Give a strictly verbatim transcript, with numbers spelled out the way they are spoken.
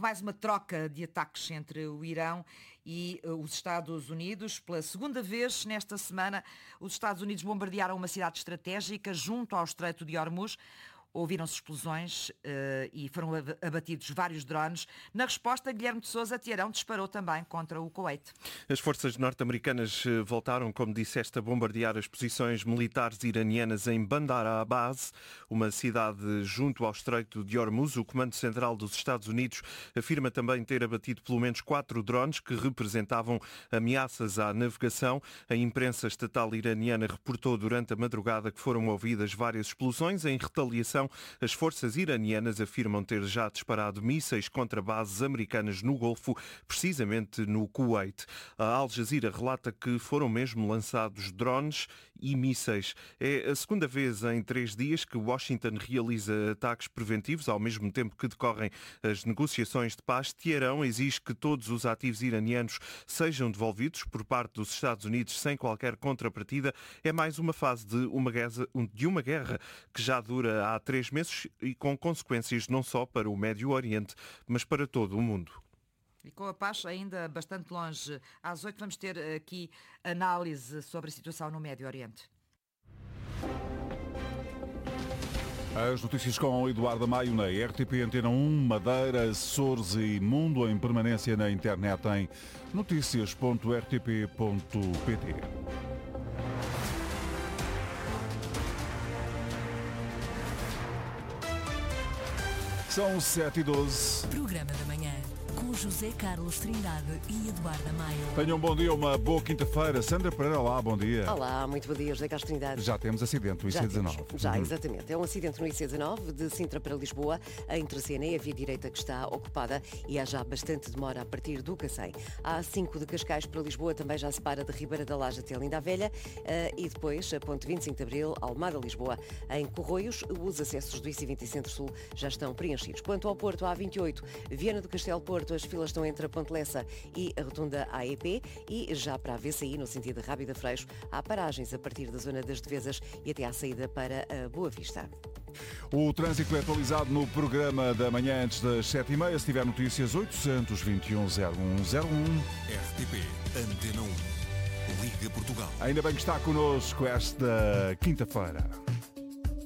mais uma troca de ataques entre o Irão e uh, os Estados Unidos. Pela segunda vez nesta semana, os Estados Unidos bombardearam uma cidade estratégica junto ao Estreito de Hormuz. Ouviram-se explosões uh, e foram abatidos vários drones. Na resposta, Guilherme de Sousa Tearão disparou também contra o Kuwait. As forças norte-americanas voltaram, como disseste, a bombardear as posições militares iranianas em Bandar Abbas, uma cidade junto ao Estreito de Hormuz. O Comando Central dos Estados Unidos afirma também ter abatido pelo menos quatro drones que representavam ameaças à navegação. A imprensa estatal iraniana reportou durante a madrugada que foram ouvidas várias explosões. Em retaliação, as forças iranianas afirmam ter já disparado mísseis contra bases americanas no Golfo, precisamente no Kuwait. A Al Jazeera relata que foram mesmo lançados drones e mísseis. É a segunda vez em três dias que Washington realiza ataques preventivos, ao mesmo tempo que decorrem as negociações de paz. Teherão exige que todos os ativos iranianos sejam devolvidos por parte dos Estados Unidos sem qualquer contrapartida. É mais uma fase de uma guerra, de uma guerra que já dura há três meses e com consequências não só para o Médio Oriente, mas para todo o mundo. E com a paz ainda bastante longe, às oito vamos ter aqui análise sobre a situação no Médio Oriente. As notícias com Eduardo Maio na R T P Antena um, Madeira, Açores e Mundo, em permanência na internet em notícias ponto r t p ponto p t. São sete e doze. Programa da manhã, com José Carlos Trindade e Eduardo Maio. Tenham um bom dia, uma boa quinta-feira. Sandra Pereira, olá, bom dia. Olá, muito bom dia, José Carlos Trindade. Já temos acidente no I C dezanove. Temos, já, uhum. exatamente. É um acidente no I C dezanove, de Sintra para Lisboa, entre a Sena e a via direita que está ocupada e há já bastante demora a partir do Cacém. A A cinco de Cascais para Lisboa também já se para de Ribeira da Laje até Linda a Velha e depois a ponte vinte e cinco de Abril, Almada, Lisboa. Em Corroios, os acessos do I C vinte Centro-Sul já estão preenchidos. Quanto ao Porto, a A vinte e oito, Viana do Castelo Porto, as filas estão entre a Ponte Lessa e a Rotunda A E P e já para a V C I, no sentido de Rábida Freixo, há paragens a partir da zona das Devesas e até à saída para a Boa Vista. O trânsito é atualizado no programa da manhã antes das sete e meia. Se tiver notícias, oitocentos e vinte e um, zero um zero um. R T P Antena um. Liga Portugal. Ainda bem que está connosco esta quinta-feira.